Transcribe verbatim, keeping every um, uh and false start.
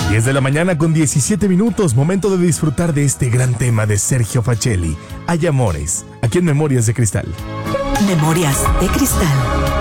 diez de la mañana con diecisiete minutos, momento de disfrutar de este gran tema de Sergio Facelli, Hay Amores, aquí en Memorias de Cristal. Memorias de Cristal.